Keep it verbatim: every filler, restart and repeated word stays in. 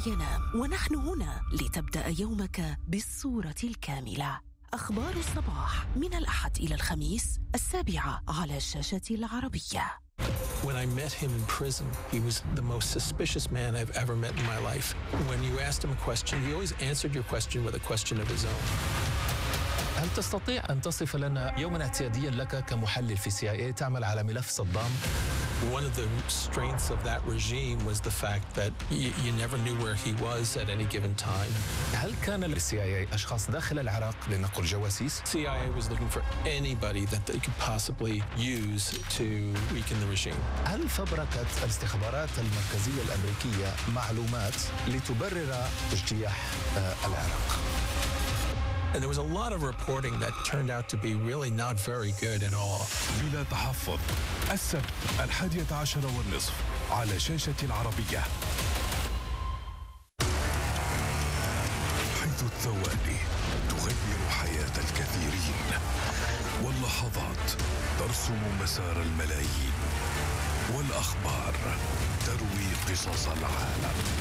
ينام، ونحن هنا لتبدأ يومك بالصورة الكاملة. أخبار الصباح من الأحد إلى الخميس السابعة على الشاشة العربية. When I met him in prison, he was the most suspicious man I've ever met in my life. When you asked him a question, he always answered your question with a question of his own. هل تستطيع أن تصف لنا يوماً اعتيادياً لك كمحلل في سي آي إيه تعمل على ملف صدام؟ One of the strengths of that regime was the fact that you, you never knew where he was at any given time. هل كان للسي آي إيه أشخاص داخل العراق لنقل جواسيس؟ C I A was looking for anybody that they could possibly use to weaken the regime. هل فبركت الاستخبارات المركزية الأمريكية معلومات لتبرر اجتياح العراق؟ And there was a lot of reporting that turned out to be really not very good at all. بلا تحفظ، السبت الحادية عشر والنصف على شاشة العربية. حيث الثواني تغير حياة الكثيرين، واللحظات ترسم مسار الملايين، والأخبار تروي قصص العالم.